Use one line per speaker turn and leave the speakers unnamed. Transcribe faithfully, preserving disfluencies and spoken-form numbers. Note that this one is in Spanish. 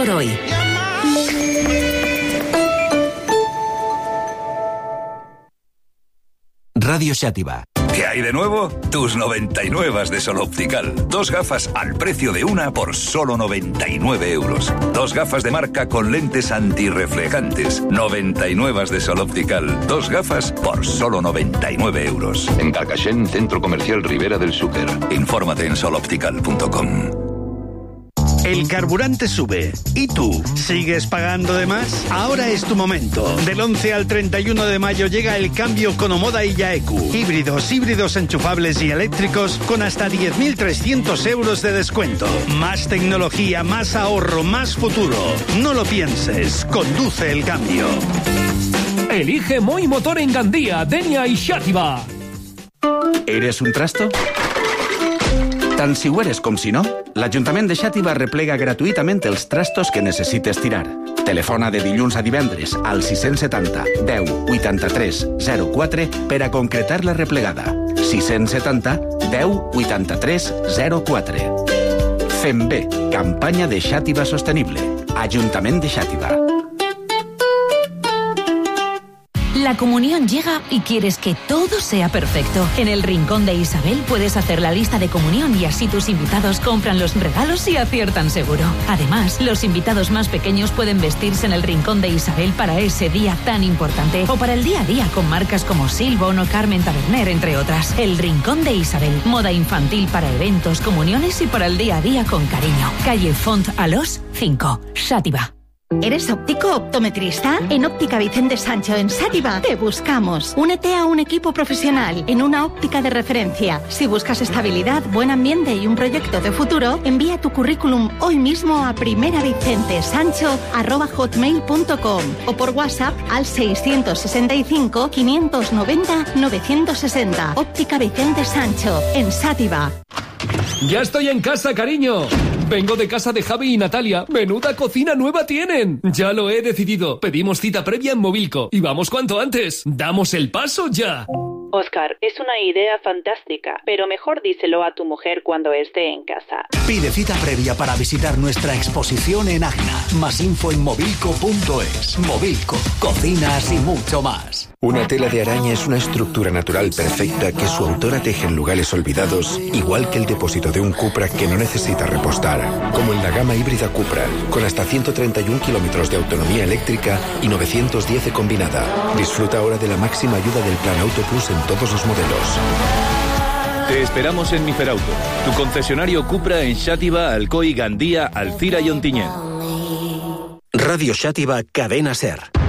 por hoy.
Radio Xàtiva.
¿Qué hay de nuevo? Tus noventa y nueve de Sol Optical. Dos gafas al precio de una por solo noventa y nueve euros. Dos gafas de marca con lentes antirreflejantes. noventa y nueve de Sol Optical. Dos gafas por solo noventa y nueve euros.
En Carcaixent, Centro Comercial Ribera del Xúquer.
Infórmate en sol optical punto com.
El carburante sube. ¿Y tú? ¿Sigues pagando de más? Ahora es tu momento. Del once al treinta y uno de mayo llega el cambio con Omoda y Yaeku. Híbridos, híbridos enchufables y eléctricos con hasta diez mil trescientos euros de descuento. Más tecnología, más ahorro, más futuro. No lo pienses. Conduce el cambio.
Elige Moi Motor en Gandía, Denia i Xàtiva.
¿Eres un trasto? Tant si ho eres com si no, l'Ajuntament de Xàtiva replega gratuïtament els trastos que necessites tirar. Telefona de dilluns a divendres al sis setanta deu vuitanta-tres zero quatre per a concretar la replegada. sis setanta deu vuitanta-tres zero quatre. Fem bé, campanya de Xàtiva Sostenible. Ajuntament de Xàtiva.
La comunión llega y quieres que todo sea perfecto. En el Rincón de Isabel puedes hacer la lista de comunión y así tus invitados compran los regalos y aciertan seguro. Además, los invitados más pequeños pueden vestirse en el Rincón de Isabel para ese día tan importante o para el día a día con marcas como Silbon o Carmen Taberner, entre otras. El Rincón de Isabel, moda infantil para eventos, comuniones y para el día a día con cariño. Calle Font Alós cinco, Xàtiva.
¿Eres óptico o optometrista? En Óptica Vicente Sancho en Xàtiva te buscamos. Únete a un equipo profesional en una óptica de referencia. Si buscas estabilidad, buen ambiente y un proyecto de futuro, envía tu currículum hoy mismo a primeravicentessancho arroba hotmail punto com o por WhatsApp al seiscientos sesenta y cinco quinientos noventa novecientos sesenta. Óptica Vicente Sancho en Xàtiva.
¡Ya estoy en casa, cariño! Vengo de casa de Javi y Natalia. ¡Menuda cocina nueva tienen! Ya lo he decidido. Pedimos cita previa en Movilco. Y vamos cuanto antes. ¡Damos el paso ya!
Oscar, es una idea fantástica, pero mejor díselo a tu mujer cuando esté en casa.
Pide cita previa para visitar nuestra exposición en Agna. Más info en movilco punto es. Movilco, cocinas y mucho más.
Una tela de araña es una estructura natural perfecta que su autora teje en lugares olvidados, igual que el depósito de un Cupra que no necesita repostar. Como en la gama híbrida Cupra, con hasta ciento treinta y un kilómetros de autonomía eléctrica y novecientos diez de combinada. Disfruta ahora de la máxima ayuda del Plan Auto Plus en todos los modelos.
Te esperamos en Miferauto, tu concesionario Cupra en Xàtiva, Alcoi, Gandía, Alcira y Ontinyent.
Radio Xàtiva, Cadena Ser.